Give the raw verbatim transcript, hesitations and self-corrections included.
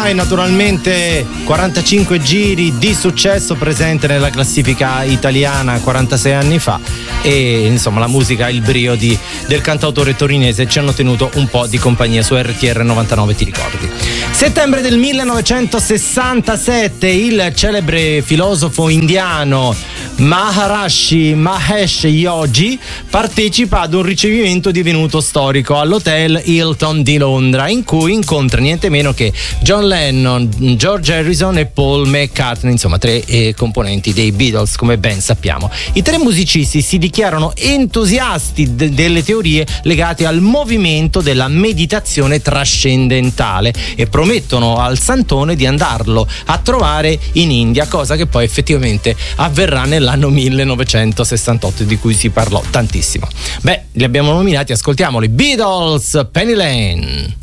e naturalmente quarantacinque giri di successo, presente nella classifica italiana quarantasei anni fa, e insomma la musica, il brio di, del cantautore torinese ci hanno tenuto un po' di compagnia su R T R novantanove, ti ricordi. Settembre del millenovecentosessantasette, il celebre filosofo indiano Maharishi Mahesh Yogi partecipa ad un ricevimento divenuto storico all'hotel Hilton di Londra, in cui incontra niente meno che John Lennon, George Harrison e Paul McCartney, insomma tre eh, componenti dei Beatles, come ben sappiamo. I tre musicisti si dichiarano entusiasti de- delle teorie legate al movimento della meditazione trascendentale e promettono al Santone di andarlo a trovare in India, cosa che poi effettivamente avverrà nell'anno millenovecentosessantotto, di cui si parlò tantissimo. Beh, li abbiamo nominati, ascoltiamoli. Beatles, Penny Lane.